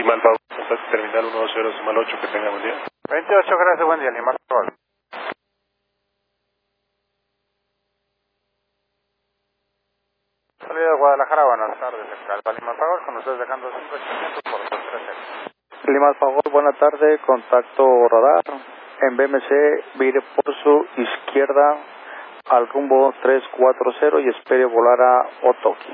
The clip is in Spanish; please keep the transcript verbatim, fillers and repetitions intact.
Lima Alfa, contacto terminal uno dos cero, Sumal ocho, que tenga buen día. veintiocho, gracias, buen día, Lima Alfa. Salida de Guadalajara, buenas tardes, Alfa Lima Alfa, con ustedes dejando cinco ochocientos por dos trece. Lima Alfa, buena tarde, contacto radar, en B M C, vire por su izquierda al rumbo tres cuatro cero y espere volar a Otoki.